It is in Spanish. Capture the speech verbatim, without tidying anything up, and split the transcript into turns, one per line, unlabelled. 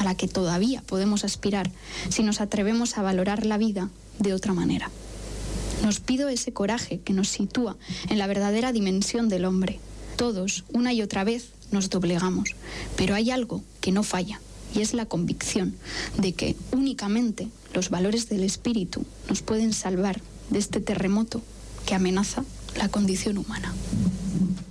la que todavía podemos aspirar si nos atrevemos a valorar la vida de otra manera. Nos pido ese coraje que nos sitúa en la verdadera dimensión del hombre. Todos, una y otra vez, nos doblegamos, pero hay algo que no falla, y es la convicción de que únicamente los valores del espíritu nos pueden salvar de este terremoto que amenaza la condición humana.